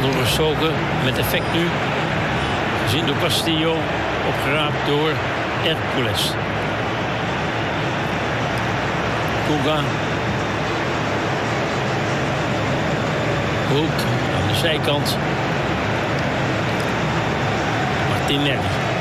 doorgestoken. Met effect nu. Gezien door Castillo. Opgeraapt door Hercules. Kuga. Hoek aan de zijkant. Martinelli.